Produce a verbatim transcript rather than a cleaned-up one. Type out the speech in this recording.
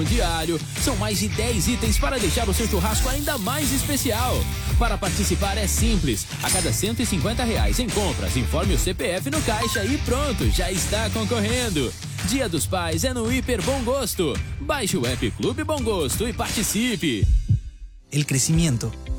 feijão diário. São mais de dez itens para deixar o seu churrasco ainda mais especial. Para participar é simples. A cada cento e cinquenta reais em compras, informe o C P F no caixa e pronto, já está concorrendo. Dia dos Pais é no Hiper Bom Gosto. Baixe o app Clube Bom Gosto e participe. El crecimiento